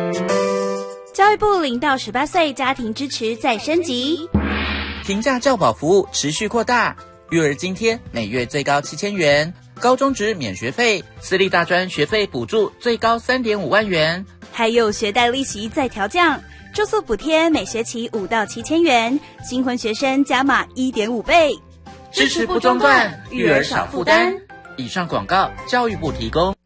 教育部0到18岁家庭支持再升级， 平价教保服务持续扩大，育儿津贴每月最高7000元，高中职免学费，私立大专学费补助最高3.5万元， 还有学贷利息再调降，住宿补贴每学期5到7000元，新婚学生加码1.5倍， 支持不中断，育儿少负担。以上广告，教育部提供。